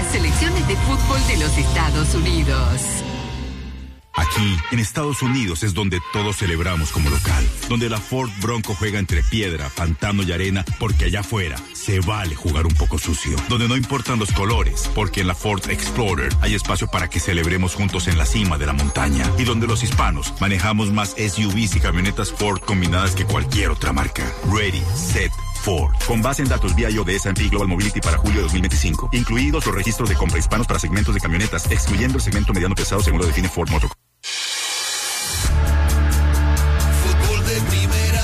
selecciones de fútbol de los Estados Unidos. Aquí, en Estados Unidos, es donde todos celebramos como local. Donde la Ford Bronco juega entre piedra, pantano y arena, porque allá afuera se vale jugar un poco sucio. Donde no importan los colores, porque en la Ford Explorer hay espacio para que celebremos juntos en la cima de la montaña. Y donde los hispanos manejamos más SUVs y camionetas Ford combinadas que cualquier otra marca. Ready, set, Ford. Con base en datos BIO de S&P Global Mobility para julio de 2025. Incluidos los registros de compra hispanos para segmentos de camionetas, excluyendo el segmento mediano pesado según lo define Ford Motor. Fútbol de primera.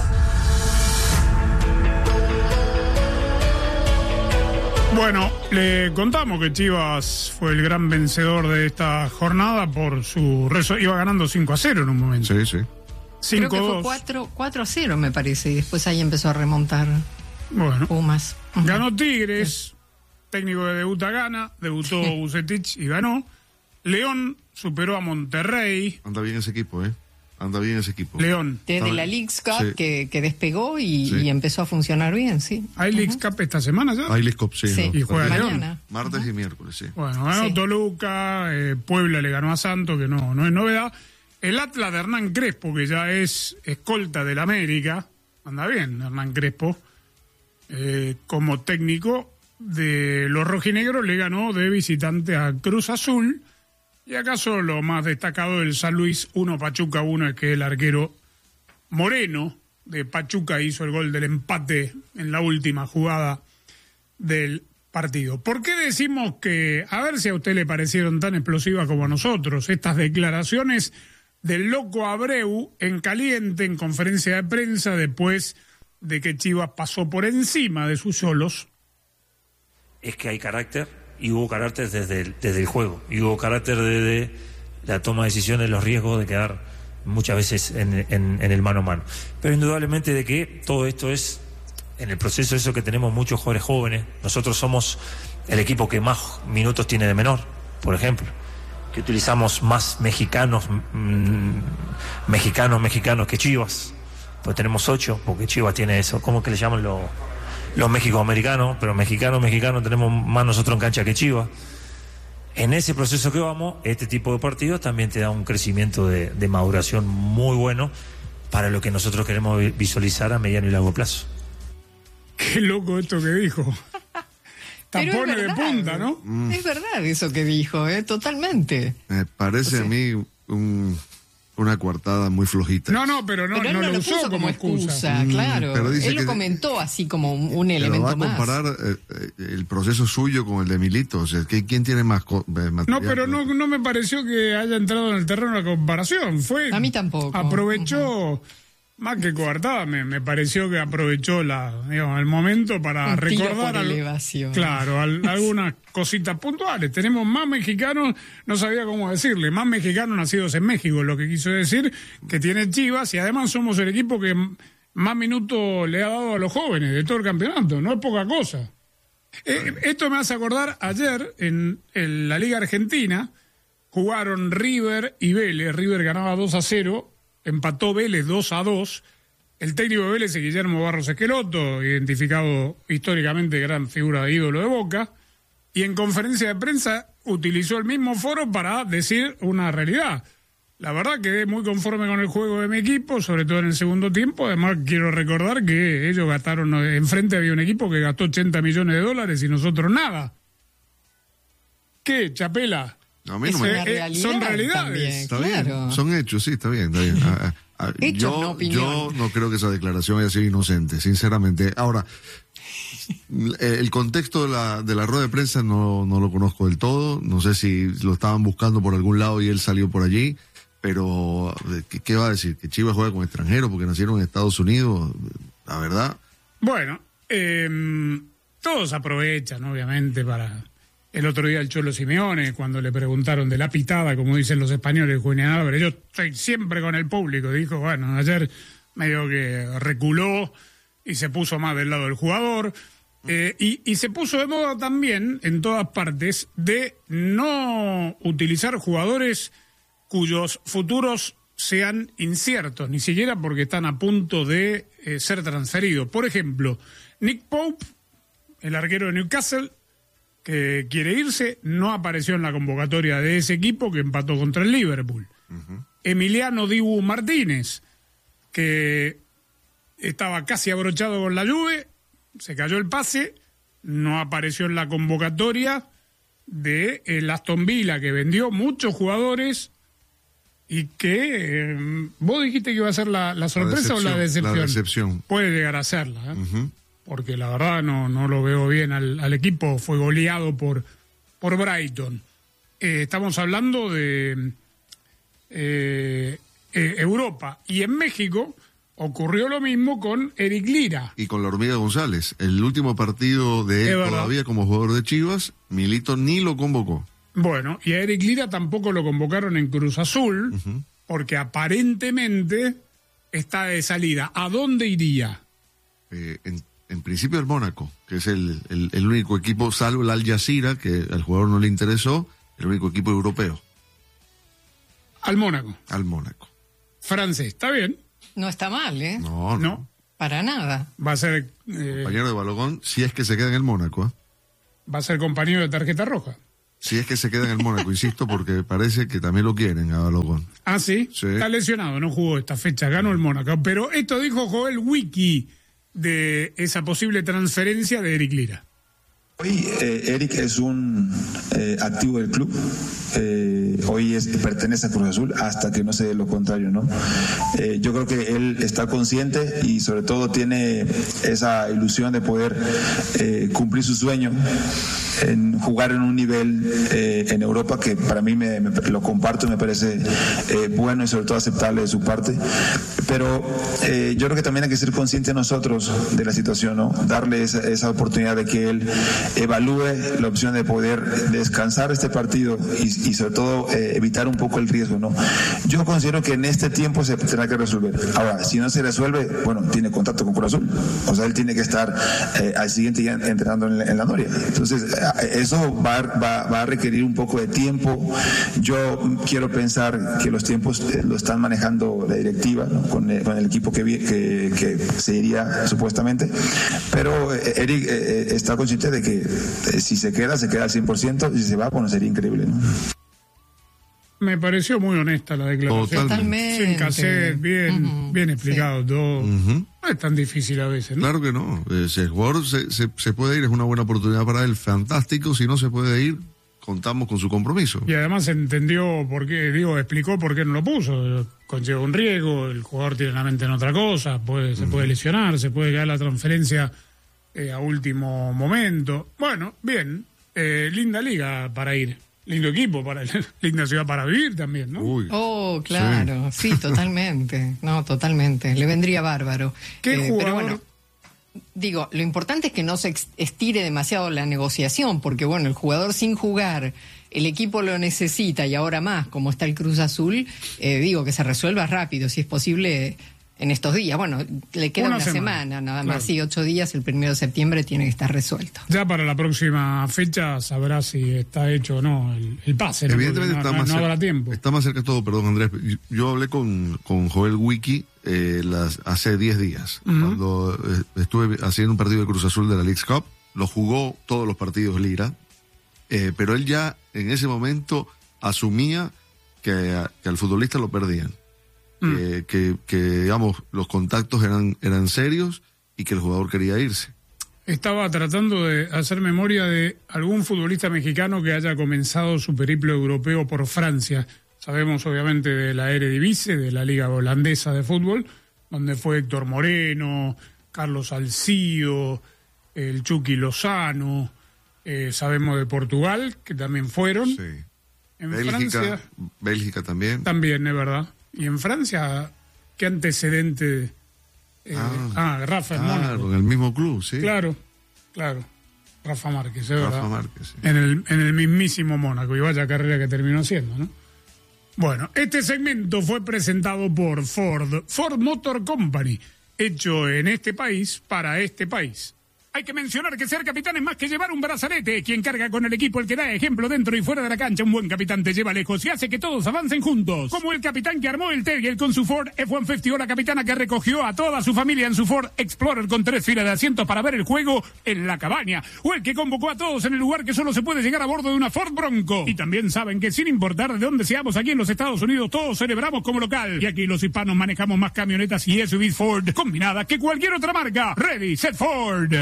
Bueno, le contamos que Chivas fue el gran vencedor de esta jornada por su iba ganando 5-0 en un momento. Sí, sí. 5-2. Creo que fue 4-0 me parece, y después ahí empezó a remontar Bueno, Pumas. ganó Tigres, técnico que debutó Vucetich y ganó. León superó a Monterrey. Anda bien ese equipo, Anda bien ese equipo. León. Desde la Leagues Cup Sí. que despegó y Sí. empezó a funcionar bien, sí. ¿Hay Leagues Cup esta semana ya? Hay League Cup, sí. Sí. ¿no? Y juega Mañana. León. Martes y miércoles, sí. Bueno, ganó Sí. Toluca, Puebla le ganó a Santos, que no es novedad. El Atlas de Hernán Crespo, que ya es escolta del América, anda bien Hernán Crespo, como técnico de los rojinegros, le ganó de visitante a Cruz Azul. Y acaso lo más destacado del San Luis 1, Pachuca 1, es que el arquero Moreno de Pachuca hizo el gol del empate en la última jugada del partido. ¿Por qué decimos que, a ver si a usted le parecieron tan explosivas como a nosotros, estas declaraciones del loco Abreu en caliente, en conferencia de prensa, después de que Chivas pasó por encima de sus solos? Es que hay carácter, y hubo carácter desde el juego, y hubo carácter desde la toma de decisiones, los riesgos de quedar muchas veces en el mano a mano. Pero indudablemente de que todo esto es, en el proceso eso que tenemos muchos jugadores jóvenes, nosotros somos el equipo que más minutos tiene de menor, por ejemplo, que utilizamos más mexicanos que Chivas, pues tenemos 8, porque Chivas tiene eso, ¿cómo que le llaman los mexicoamericanos? Pero mexicanos tenemos más nosotros en cancha que Chivas. En ese proceso que vamos, este tipo de partidos también te da un crecimiento de maduración muy bueno para lo que nosotros queremos visualizar a mediano y largo plazo. Qué loco esto que dijo. Pero es Tapones de verdad. punta, ¿no? Es verdad eso que dijo, totalmente. Me parece a mí una coartada muy flojita. No, pero no Pero él no lo lo usó puso como excusa, claro. pero dice Él lo que- comentó así como un Pero elemento va a más. comparar el proceso suyo con el de Milito. O sea, ¿quién tiene más material? No, pero no me pareció que haya entrado en el terreno de la comparación. A mí tampoco. Aprovechó, más que coartada, me pareció que aprovechó el momento para Un tiro recordar por elevación. Claro, algunas cositas puntuales. Tenemos más mexicanos, no sabía cómo decirle, más mexicanos nacidos en México, lo que quiso decir que tiene Chivas, y además somos el equipo que más minutos le ha dado a los jóvenes de todo el campeonato. No es poca cosa. Esto me hace acordar, ayer en la Liga Argentina jugaron River y Vélez. River ganaba 2-0, empató Vélez 2-2. El técnico de Vélez es Guillermo Barros Esqueloto, identificado históricamente gran figura de ídolo de Boca, y en conferencia de prensa utilizó el mismo foro para decir una realidad. La verdad quedé muy conforme con el juego de mi equipo, sobre todo en el segundo tiempo. Además quiero recordar que ellos gastaron, enfrente había un equipo que gastó $80 millones y nosotros nada. ¿Qué, Chapela? A mí Es no me... una realidad son realidades. también, Está claro. bien, son hechos, sí, está bien. Hechos, no opinión. Yo no creo que esa declaración haya sido inocente, sinceramente. Ahora, el contexto de la rueda de prensa no lo conozco del todo. No sé si lo estaban buscando por algún lado y él salió por allí. Pero, ¿qué va a decir? ¿Que Chivas juega con extranjeros porque nacieron en Estados Unidos? La verdad. Bueno, todos aprovechan, obviamente, para... El otro día el Cholo Simeone, cuando le preguntaron de la pitada, como dicen los españoles, Julián Álvarez, yo estoy siempre con el público, dijo, bueno, ayer medio que reculó y se puso más del lado del jugador, y se puso de moda también, en todas partes, de no utilizar jugadores cuyos futuros sean inciertos, ni siquiera porque están a punto de ser transferidos. Por ejemplo, Nick Pope, el arquero de Newcastle, que quiere irse, no apareció en la convocatoria de ese equipo que empató contra el Liverpool. Emiliano Dibu Martínez, que estaba casi abrochado con la Juve, se cayó el pase, no apareció en la convocatoria de el Aston Villa, que vendió muchos jugadores y que vos dijiste que iba a ser la sorpresa o la decepción. La decepción. Puede llegar a serla, porque la verdad no lo veo bien al equipo. Fue goleado por Brighton. Estamos hablando de Europa, y en México ocurrió lo mismo con Eric Lira. Y con la Hormiga González. El último partido de él todavía como jugador de Chivas, Milito ni lo convocó. Bueno, y a Eric Lira tampoco lo convocaron en Cruz Azul, porque aparentemente está de salida. ¿A dónde iría? En principio el Mónaco, que es el único equipo, salvo el Al Jazeera, que al jugador no le interesó, el único equipo europeo. Al Mónaco. Al Mónaco. Francés, está bien. No está mal, ¿eh? No. Para nada. Va a ser... compañero de Balogón, si es que se queda en el Mónaco. Va a ser compañero de tarjeta roja. Si es que se queda en el Mónaco, insisto, porque parece que también lo quieren a Balogón. ¿Ah, sí? Sí. Está lesionado, no jugó esta fecha, ganó el Mónaco. Pero esto dijo Joel Wiki de esa posible transferencia de Eric Lira. Hoy Eric es un activo del club. Hoy pertenece a Cruz Azul hasta que no se dé lo contrario, ¿no? Yo creo que él está consciente y sobre todo tiene esa ilusión de poder cumplir su sueño en jugar en un nivel en Europa que para mí lo comparto, me parece bueno y sobre todo aceptable de su parte. Pero yo creo que también hay que ser conscientes nosotros de la situación, ¿no? Darle esa oportunidad de que él evalúe la opción de poder descansar este partido y sobre todo evitar un poco el riesgo, ¿no? Yo considero que en este tiempo se tendrá que resolver. Ahora, si no se resuelve, bueno, tiene contacto con Cruz Azul. O sea, él tiene que estar al siguiente día entrenando en la Noria. Entonces, eso va a requerir un poco de tiempo. Yo quiero pensar que los tiempos lo están manejando la directiva, ¿no? Con el equipo que se iría supuestamente. Pero Eric está consciente de que si se queda al 100%, y si se va, bueno, sería increíble, ¿no? Me pareció muy honesta la declaración. Totalmente. Sin cassette, bien explicado todo. No es tan difícil a veces, ¿no? Claro que no. Si el jugador se puede ir, es una buena oportunidad para él, fantástico. Si no se puede ir, contamos con su compromiso. Y además entendió por qué, explicó por qué no lo puso. Conlleva un riesgo, el jugador tiene la mente en otra cosa, se puede lesionar, se puede caer la transferencia a último momento. Bueno, bien, linda liga para ir. Lindo equipo, linda ciudad para vivir también, ¿no? Uy. Oh, claro, sí, totalmente. No, totalmente. Le vendría bárbaro. ¿Qué jugador? Pero bueno, digo, lo importante es que no se estire demasiado la negociación, porque bueno, el jugador sin jugar, el equipo lo necesita y ahora más, como está el Cruz Azul, digo que se resuelva rápido, si es posible en estos días. Bueno, le queda una semana nada más, sí, 8 días, el 1 de septiembre tiene que estar resuelto. Ya para la próxima fecha sabrá si está hecho o no el pase. Evidentemente no habrá tiempo. Está más cerca todo, perdón Andrés. Yo hablé con Joel Wiki hace 10 días, cuando estuve haciendo un partido de Cruz Azul de la Leagues Cup. Lo jugó todos los partidos Lira, pero él ya en ese momento asumía que al futbolista lo perdían. Que digamos, los contactos eran serios y que el jugador quería irse. Estaba tratando de hacer memoria de algún futbolista mexicano que haya comenzado su periplo europeo por Francia. Sabemos obviamente de la Eredivisie, de la Liga Holandesa de Fútbol, donde fue Héctor Moreno, Carlos Salcido, el Chucky Lozano. Sabemos de Portugal, que también fueron. Sí. En Bélgica, Francia Bélgica también. También, es verdad. Y en Francia, ¿qué antecedente? Rafa, Claro, en el mismo club, sí. Claro. Rafa Márquez, es verdad. Rafa Márquez, sí. En el mismísimo Mónaco, y vaya carrera que terminó haciendo, ¿no? Bueno, este segmento fue presentado por Ford Motor Company, hecho en este país para este país. Hay que mencionar que ser capitán es más que llevar un brazalete. Quien carga con el equipo, el que da ejemplo dentro y fuera de la cancha, un buen capitán te lleva lejos y hace que todos avancen juntos. Como el capitán que armó el tailgate con su Ford F-150 o la capitana que recogió a toda su familia en su Ford Explorer con 3 filas de asientos para ver el juego en la cabaña. O el que convocó a todos en el lugar que solo se puede llegar a bordo de una Ford Bronco. Y también saben que sin importar de dónde seamos aquí en los Estados Unidos, todos celebramos como local. Y aquí los hispanos manejamos más camionetas y SUVs Ford combinadas que cualquier otra marca. Ready, set, Ford.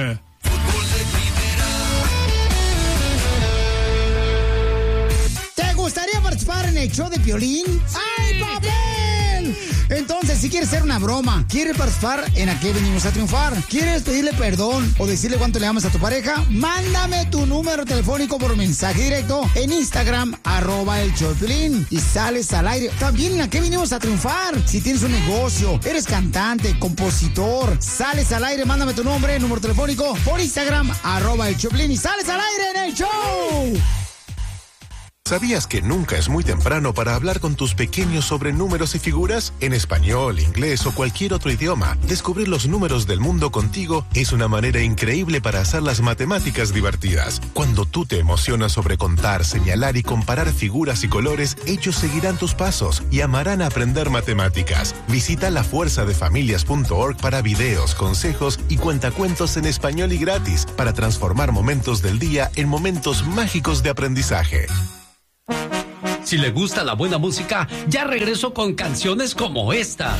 ¿Te gustaría participar en el show de Piolín? ¡Ay, papel! Entonces, si quieres hacer una broma, quieres participar en ¿A qué venimos a triunfar? ¿Quieres pedirle perdón o decirle cuánto le amas a tu pareja? Mándame tu número telefónico por mensaje directo en Instagram, @el show de Piolín, y sales al aire. También en ¿A qué venimos a triunfar? Si tienes un negocio, eres cantante, compositor, sales al aire, mándame tu nombre, número telefónico por Instagram, @el show de Piolín, y sales al aire en el show. ¿Sabías que nunca es muy temprano para hablar con tus pequeños sobre números y figuras? En español, inglés o cualquier otro idioma, descubrir los números del mundo contigo es una manera increíble para hacer las matemáticas divertidas. Cuando tú te emocionas sobre contar, señalar y comparar figuras y colores, ellos seguirán tus pasos y amarán aprender matemáticas. Visita lafuerzadefamilias.org para videos, consejos y cuentacuentos en español y gratis para transformar momentos del día en momentos mágicos de aprendizaje. Si le gusta la buena música, ya regreso con canciones como esta.